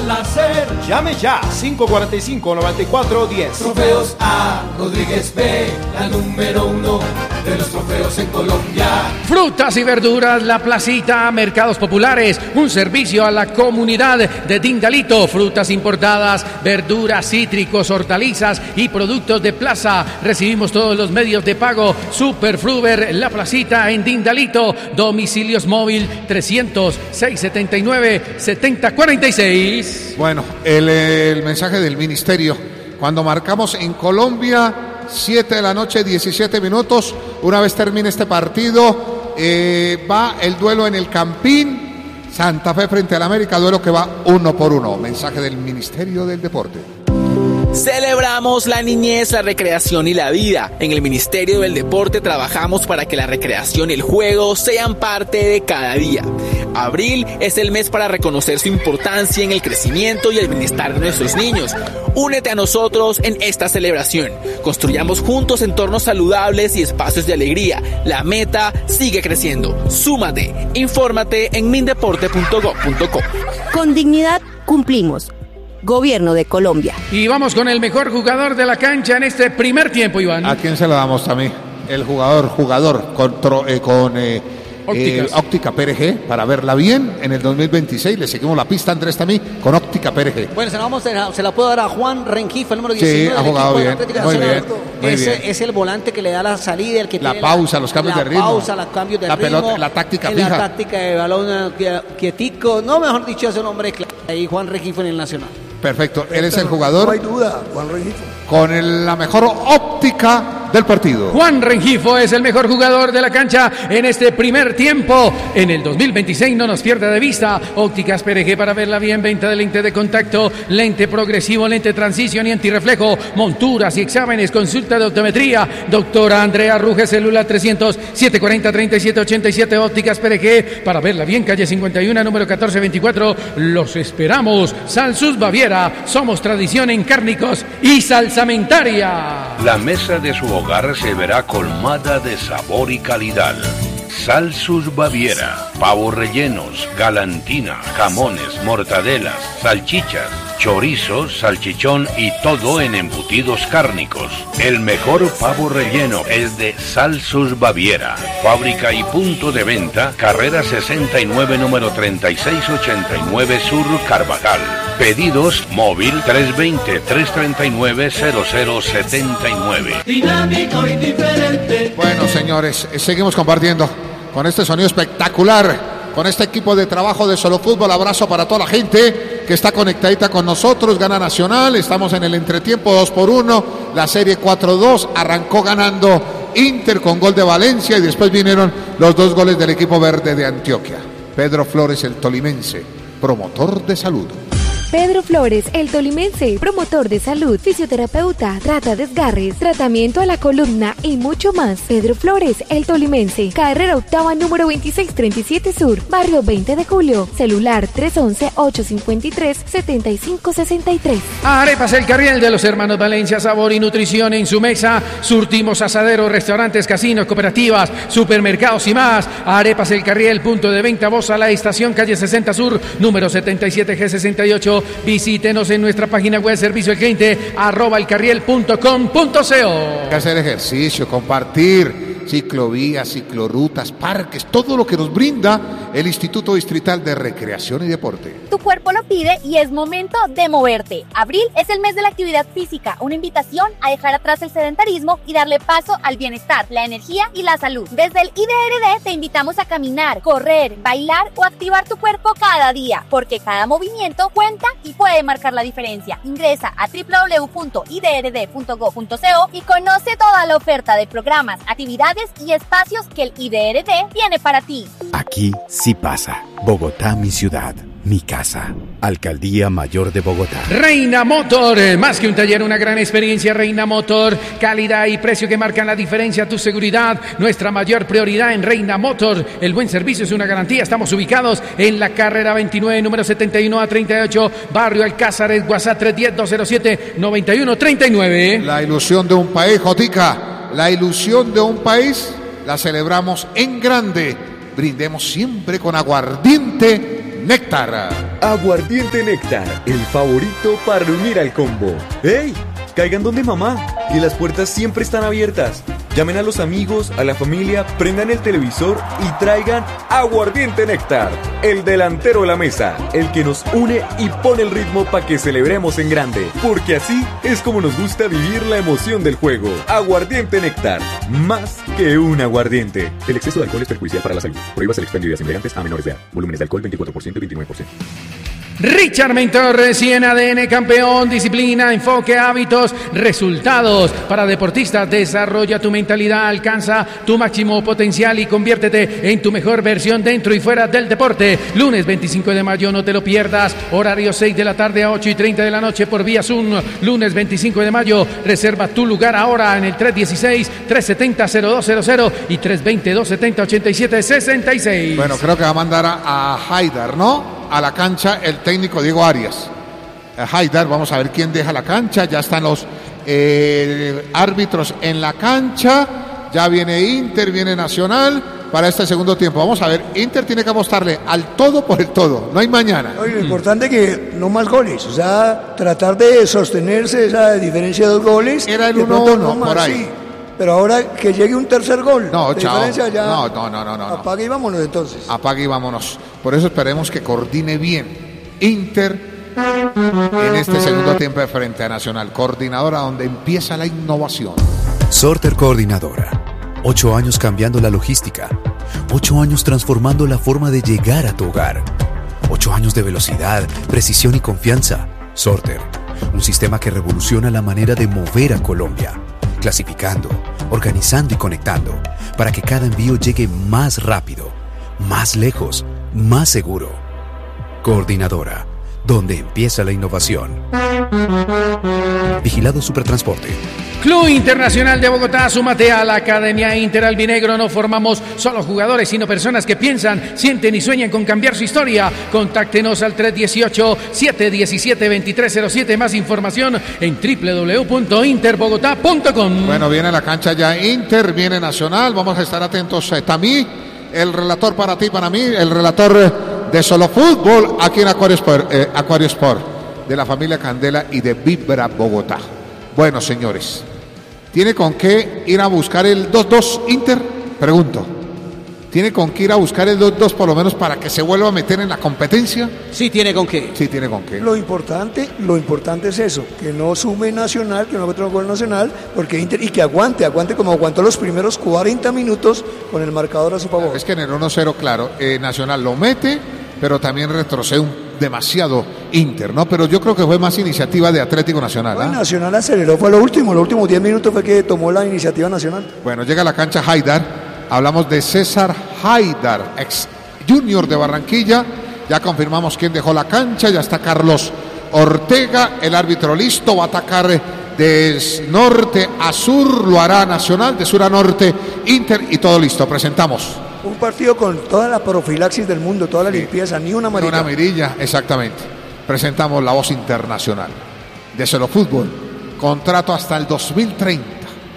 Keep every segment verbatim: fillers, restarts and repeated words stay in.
al nacer. Llame ya, cinco cuatro cinco, nueve cuatro uno cero. Trofeos A. Rodríguez B, la número uno de los trofeos en Colombia. Frutas y verduras, La Placita, Mercados Populares, un servicio a la comunidad de Dindalito. Frutas importadas, verduras, cítricos, hortalizas y productos de plaza. Recibimos todos los medios de pago. Superfruber, La Placita en Dindalito. Domicilios móvil trescientos, seiscientos setenta y nueve, setenta cuarenta y seis. Bueno, el, el mensaje del ministerio. Cuando marcamos en Colombia, siete de la noche, diecisiete minutos. Una vez termine este partido, eh, va el duelo en el Campín. Santa Fe frente al América, duelo que va uno por uno. Mensaje del Ministerio del Deporte. Celebramos la niñez, la recreación y la vida. En el Ministerio del Deporte trabajamos para que la recreación y el juego sean parte de cada día. Abril es el mes para reconocer su importancia en el crecimiento y el bienestar de nuestros niños. Únete a nosotros en esta celebración. Construyamos juntos entornos saludables y espacios de alegría. La meta sigue creciendo. Súmate. Infórmate en mindeporte punto gob punto co. Con dignidad cumplimos. Gobierno de Colombia. Y vamos con el mejor jugador de la cancha en este primer tiempo, Iván. ¿A quién se lo damos a mí? El jugador, jugador con, eh, con eh, eh, Óptica P R G, para verla bien en el dos mil veintiséis. Le seguimos la pista, Andrés Tamí, con Óptica P R G. Bueno, se la, vamos a, se la puedo dar a Juan Rengifo, el número diecinueve. Sí, ha jugado bien, muy bien, muy Ese bien. es el volante que le da la salida, el que la tiene pausa, la, los cambios la de ritmo. La pausa, los cambios de la ritmo. Pelota, la táctica fija. La táctica de balón quietico. No, mejor dicho, ese nombre ahí, Juan Rengifo en el Nacional. Perfecto, él es el jugador. No hay duda, Juan Rengifo. Con el, la mejor óptica del partido. Juan Rengifo es el mejor jugador de la cancha en este primer tiempo. En el dos mil veintiséis no nos pierda de vista. Ópticas P R G para verla bien. Venta de lente de contacto, lente progresivo, lente transición y antirreflejo. Monturas y exámenes. Consulta de optometría. Doctora Andrea Ruge, celular trescientos, setecientos cuarenta, treinta y siete ochenta y siete. Ópticas P R G para verla bien. Calle cincuenta y uno, número catorce veinticuatro. Los esperamos. Salsus Baviera. Somos tradición en cárnicos y salsamentaria. La mesa de su hogar se verá colmada de sabor y calidad. Salsus Baviera, pavos rellenos, galantina, jamones, mortadelas, salchichas, chorizos, salchichón y todo en embutidos cárnicos. El mejor pavo relleno es de Salsus Baviera. Fábrica y punto de venta, carrera sesenta y nueve, número treinta y seis ochenta y nueve Sur, Carvajal. Pedidos móvil tres dos cero, tres tres nueve, cero cero siete nueve. Dinámico y diferente. Bueno, señores, seguimos compartiendo con este sonido espectacular, con este equipo de trabajo de Solo Fútbol. Abrazo para toda la gente que está conectadita con nosotros. Gana Nacional, estamos en el entretiempo dos por uno, la serie cuatro dos, arrancó ganando Inter con gol de Valencia y después vinieron los dos goles del equipo verde de Antioquia. Pedro Flores, el tolimense, promotor de salud. Pedro Flores, el tolimense, promotor de salud, fisioterapeuta, trata desgarres, tratamiento a la columna y mucho más. Pedro Flores, el tolimense, carrera octava número veintiséis treinta y siete Sur, barrio veinte de julio, celular tres once, ocho cincuenta y tres, setenta y cinco sesenta y tres. Arepas El Carriel de los hermanos Valencia, sabor y nutrición en su mesa. Surtimos asaderos, restaurantes, casinos, cooperativas, supermercados y más. Arepas El Carriel, punto de venta, voz a la estación, calle sesenta Sur, número setenta y siete G sesenta y ocho. Visítenos en nuestra página web, servicio al cliente, arroba elcarriel punto com punto co. Hacer ejercicio, compartir, ciclovías, ciclorutas, parques, todo lo que nos brinda el Instituto Distrital de Recreación y Deporte. Tu cuerpo lo pide y es momento de moverte. Abril es el mes de la actividad física, una invitación a dejar atrás el sedentarismo y darle paso al bienestar, la energía y la salud. Desde el I D R D te invitamos a caminar, correr, bailar o activar tu cuerpo cada día, porque cada movimiento cuenta y puede marcar la diferencia. Ingresa a doble u doble u doble u punto i d r d punto gob punto co y conoce toda la oferta de programas, actividades y espacios que el I D R D tiene para ti. Aquí sí pasa. Bogotá, mi ciudad, mi casa. Alcaldía Mayor de Bogotá. Reina Motor, más que un taller, una gran experiencia. Reina Motor, calidad y precio que marcan la diferencia. Tu seguridad, nuestra mayor prioridad en Reina Motor. El buen servicio es una garantía. Estamos ubicados en la carrera veintinueve, número setenta y uno a treinta y ocho, barrio Alcázares, WhatsApp tres uno cero, dos cero siete, nueve uno tres nueve. La ilusión de un país, Jotica, la ilusión de un país la celebramos en grande. Brindemos siempre con aguardiente Néctar. Aguardiente Néctar, el favorito para reunir al combo. ¡Ey! Caigan donde mamá, que las puertas siempre están abiertas. Llamen a los amigos, a la familia, prendan el televisor y traigan Aguardiente Néctar, el delantero de la mesa, el que nos une y pone el ritmo para que celebremos en grande, porque así es como nos gusta vivir la emoción del juego. Aguardiente Néctar, más que un aguardiente. El exceso de alcohol es perjudicial para la salud. Prohíbas el expendio de embriagantes a menores de edad. Volúmenes de alcohol veinticuatro por ciento y veintinueve por ciento. Richard Mentor, cien A D N campeón, disciplina, enfoque, hábitos, resultados. Para deportistas, desarrolla tu mentalidad, alcanza tu máximo potencial y conviértete en tu mejor versión dentro y fuera del deporte. Lunes veinticinco de mayo, no te lo pierdas. Horario seis de la tarde a ocho y treinta de la noche por vía Zoom. Lunes veinticinco de mayo, reserva tu lugar ahora en el tres dieciséis, trescientos setenta, cero dos cero cero y tres veinte, doscientos setenta, ochenta y siete sesenta y seis. Bueno, creo que va a mandar a, a Haidar, ¿no? A la cancha el técnico Diego Arias. Haidar, vamos a ver quién deja la cancha. Ya están los eh, árbitros en la cancha. Ya viene Inter, viene Nacional para este segundo tiempo. Vamos a ver, Inter tiene que apostarle al todo por el todo. No hay mañana. Oye, lo importante es que no más goles. O sea, tratar de sostenerse esa diferencia de dos goles. Era el de uno pronto uno, no más, por ahí. sí. Pero ahora que llegue un tercer gol. No, de chao. diferencia ya No, no, no, no, no. Apague y vámonos entonces. Apague y vámonos. Por eso esperemos que coordine bien Inter en este segundo tiempo de frente a Nacional. Coordinadora donde empieza la innovación. Sorter Coordinadora. Ocho años cambiando la logística. Ocho años transformando la forma de llegar a tu hogar. Ocho años de velocidad, precisión y confianza. Sorter. Un sistema que revoluciona la manera de mover a Colombia. Clasificando, organizando y conectando para que cada envío llegue más rápido, más lejos, más seguro. Coordinadora, donde empieza la innovación. Vigilado Supertransporte. Club Internacional de Bogotá, súmate a la Academia Inter Albinegro. No formamos solo jugadores, sino personas que piensan, sienten y sueñan con cambiar su historia. Contáctenos al tres dieciocho, siete diecisiete, veintitrés cero siete. Más información en doble u doble u doble u punto inter bogotá punto com. Bueno, viene la cancha ya Inter, viene Nacional. Vamos a estar atentos. Eh, Tamí, el relator para ti, para mí, el relator eh, de Solo Fútbol aquí en Acuario Sport, eh, Acuario Sport, de la familia Candela y de Vibra Bogotá. Bueno, señores, ¿tiene con qué ir a buscar el dos dos Inter? Pregunto. ¿Tiene con qué ir a buscar el dos dos por lo menos para que se vuelva a meter en la competencia? Sí, tiene con qué. Sí, tiene con qué. Lo importante, lo importante es eso, que no sume Nacional, que no meta un gol Nacional, porque Inter, y que aguante, aguante como aguantó los primeros cuarenta minutos con el marcador a su favor. Es que en el uno cero, claro, eh, Nacional lo mete, pero también retrocede un demasiado Inter, ¿no? Pero yo creo que fue más iniciativa de Atlético Nacional. ¿Ah? Nacional aceleró, fue lo último, los últimos diez minutos fue que tomó la iniciativa Nacional. Bueno, llega a la cancha Haidar, hablamos de César Haidar, ex Junior de Barranquilla, ya confirmamos quién dejó la cancha, ya está Carlos Ortega, el árbitro listo, va a atacar de norte a sur, lo hará Nacional, de sur a norte Inter y todo listo, presentamos. Un partido con toda la profilaxis del mundo, toda la sí. limpieza, ni una amarilla. Ni una amarilla, exactamente. Presentamos la voz internacional de Solo Fútbol. Contrato hasta el dos mil treinta.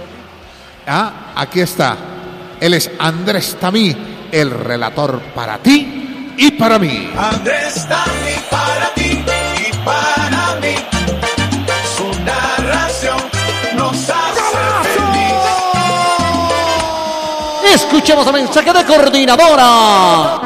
Ah, aquí está. Él es Andrés Tamí, el relator para ti y para mí. Andrés Tamí para ti y para mí. Su narración nos hace feliz. Escuchemos el mensaje de coordinadora.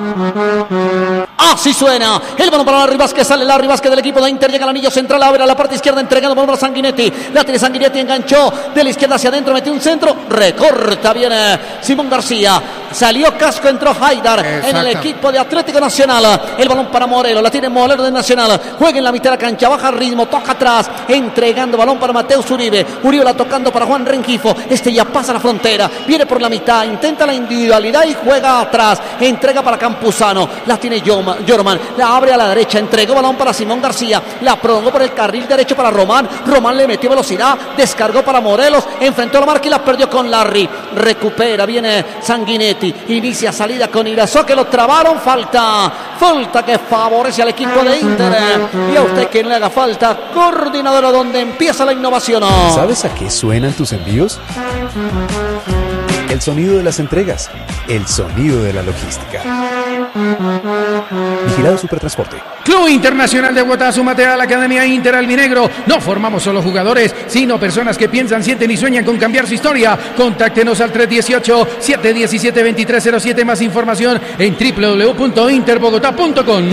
Así suena. El balón para Larry Vázquez. Sale Larry Vázquez del equipo de Inter. Llega al anillo central. Abre a la parte izquierda. Entregando balón para Sanguinetti. La tiene Sanguinetti. Enganchó de la izquierda hacia adentro. Metió un centro. Recorta. Viene Simón García. Salió Casco. Entró Haidar en el equipo de Atlético Nacional. El balón para Morelo. La tiene Morelo de Nacional. Juega en la mitad de la cancha. Baja el ritmo. Toca atrás. Entregando balón para Mateus Uribe. Uribe la tocando para Juan Rengifo. Este ya pasa la frontera. Viene por la mitad. Intenta la individualidad y juega atrás. Entrega para Campuzano. La tiene Jorman. La abre a la derecha. Entregó balón para Simón García. La prolongó por el carril derecho para Román. Román le metió velocidad. Descargó para Morelos. Enfrentó la marca y la perdió con Larry. Recupera. Viene Sanguinetti. Inicia salida con Irazó que lo trabaron. Falta. Falta que favorece al equipo de Inter. Y a usted que no le haga falta. Coordinadora donde empieza la innovación. ¿Sabes a qué suenan tus envíos? El sonido de las entregas. El sonido de la logística. Vigilado Supertransporte. Club Internacional de Bogotá, súmate a la Academia Inter Albinegro. No formamos solo jugadores, sino personas que piensan, sienten y sueñan con cambiar su historia. Contáctenos al tres uno ocho, siete uno siete, dos tres cero siete. Más información en doble u doble u doble u punto interbogotá punto com.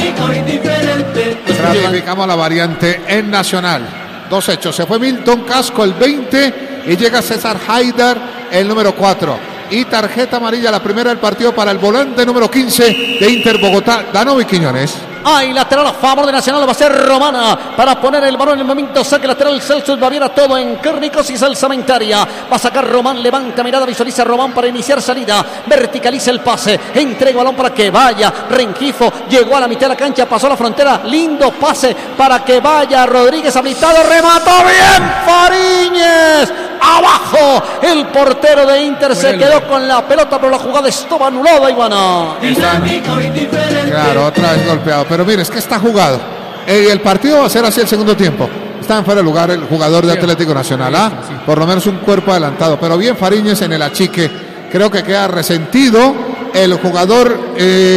Ratificamos la variante en Nacional. Dos hechos. Se fue Milton Casco el veinte y llega César Haidar el número cuatro. Y tarjeta amarilla, la primera del partido para el volante número quince de Inter Bogotá, Danovi Quiñones. Hay lateral a favor de Nacional, va a ser Romana para poner el balón en el momento. Saque lateral Celso Baviera, todo en cárnicos y salsamentaria. Va a sacar Román, levanta mirada, visualiza Román para iniciar salida. Verticaliza el pase, entrega balón para que vaya. Rengifo llegó a la mitad de la cancha, pasó la frontera. Lindo pase para que vaya Rodríguez habilitado. Remató bien Fariñez. Abajo el portero de Inter se quedó con la pelota, pero la jugada estuvo anulada, Ivana. Claro, otra vez golpeado. Pero mire, es que está jugado. Eh, el partido va a ser así el segundo tiempo. Está en fuera de lugar el jugador de Atlético Nacional. ¿Ah? Por lo menos un cuerpo adelantado. Pero bien Fariñez en el achique. Creo que queda resentido el jugador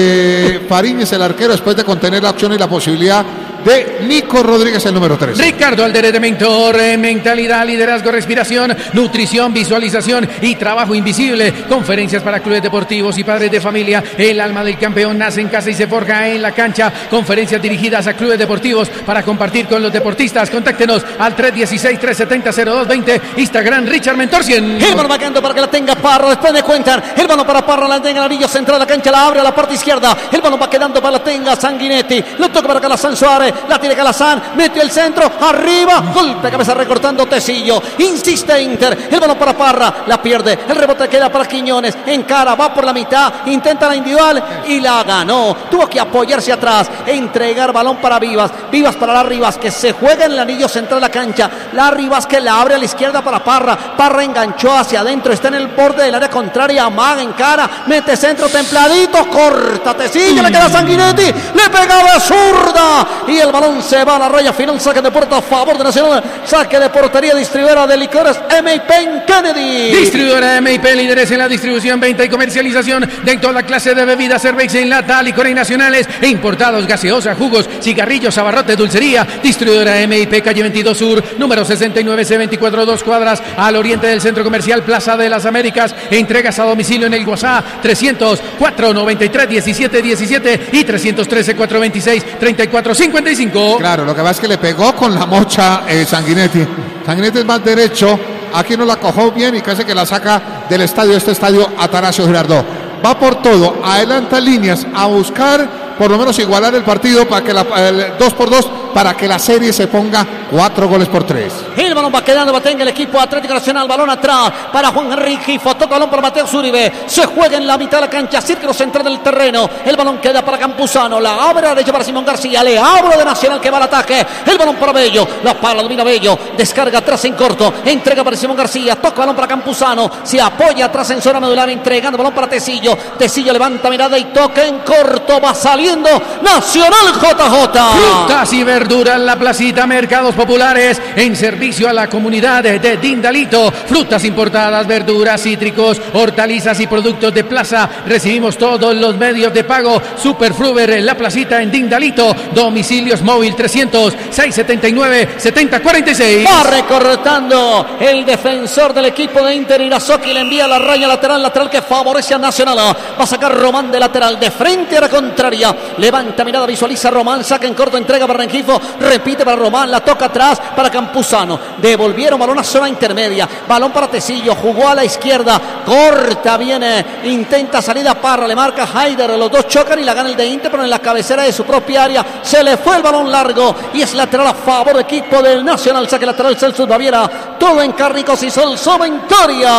eh, Fariñez, el arquero, después de contener la opción y la posibilidad de Nico Rodríguez, el número tres. Ricardo Alderete, mentor, mentalidad, liderazgo, respiración, nutrición, visualización y trabajo invisible. Conferencias para clubes deportivos y padres de familia. El alma del campeón nace en casa y se forja en la cancha. Conferencias dirigidas a clubes deportivos para compartir con los deportistas. Contáctenos al tres uno seis, tres siete cero, cero dos dos cero. Instagram Richard Mentor cien. El balón vacando para que la tenga Parra. Después de cuentan. El balón para Parra, la tenga el anillo central de la cancha. La abre a la parte izquierda. El balón va quedando para la tenga Sanguinetti. Lo toca para Calazán Suárez. La tiene Calazán, metió el centro, arriba, golpe de cabeza recortando Tecillo, insiste Inter, el balón para Parra, la pierde, el rebote queda para Quiñones, encara, va por la mitad, intenta la individual y la ganó, tuvo que apoyarse atrás, entregar balón para Vivas, Vivas para la Rivas, que se juega en el anillo central de la cancha, la Rivas que la abre a la izquierda para Parra, Parra enganchó hacia adentro, está en el borde del área contraria, amaga, encara, mete centro templadito, corta Tecillo, le queda Sanguinetti, le pegaba zurda y el balón se va a la raya final, saque de puerta a favor de Nacional, saque de portería, distribuidora de licores M I P en Kennedy. Distribuidora M I P, líderes en la distribución, venta y comercialización de toda clase de bebidas, cerveza en lata, licores nacionales e importados, gaseosa, jugos, cigarrillos, abarrotes, dulcería. Distribuidora M I P, calle veintidós Sur, número sesenta y nueve C veinticuatro, dos cuadras al oriente del Centro Comercial Plaza de las Américas. Entregas a domicilio en el WhatsApp trescientos cuatro noventa y tres diecisiete diecisiete y trescientos trece cuatrocientos veintiséis treinta y cuatro cincuenta y cinco. Claro, lo que pasa es que le pegó con la mocha eh, Sanguinetti. Sanguinetti es más derecho, aquí no la cojó bien y casi que la saca del estadio, este estadio Atanasio Girardot. Va por todo, adelanta líneas a buscar por lo menos igualar el partido para que la el dos por dos, para que la serie se ponga cuatro goles por tres. El balón va quedando, va tenga el equipo Atlético Nacional, balón atrás para Juan Enrique, toca balón para Mateo Zuribe, se juega en la mitad de la cancha, círculo central del terreno, el balón queda para Campuzano, la abre a la derecha para Simón García, le abre de Nacional que va al ataque, el balón para Bello, la pala domina Bello, descarga atrás en corto, entrega para Simón García, toca balón para Campuzano, se apoya atrás en zona medular, entregando balón para Tecillo, Tecillo levanta mirada y toca en corto, va saliendo Nacional J J. Frutas y verduras, la placita, mercados populares en servicio a la comunidad de Dindalito. Frutas importadas, verduras, cítricos, hortalizas y productos de plaza. Recibimos todos los medios de pago. Superfruber, la placita en Dindalito. Domicilios móvil trescientos, seiscientos setenta y nueve, setenta cuarenta y seis. Va recortando el defensor del equipo de Inter, Irazoki, le envía la raya lateral, lateral que favorece a Nacional. Va a sacar Román de lateral, de frente a la contraria. Levanta mirada, visualiza Román, saca en corto, entrega para Rengifo, repite para Román, la toca atrás para Campuzano. Devolvieron balón a zona intermedia, balón para Tecillo, jugó a la izquierda, corta, viene, intenta salida Parra, le marca Haider, los dos chocan y la gana el de Inter, pero en la cabecera de su propia área se le fue el balón largo y es lateral a favor del equipo del Nacional, saque lateral Celso Baviera, todo en Cárnicos y Solso Ventoria.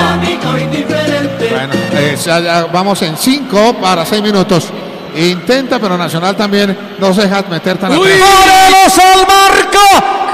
Bueno, eh, ya, ya vamos en cinco para seis minutos. Intenta, pero Nacional también no se deja meter tan atrás. Morelos al marco.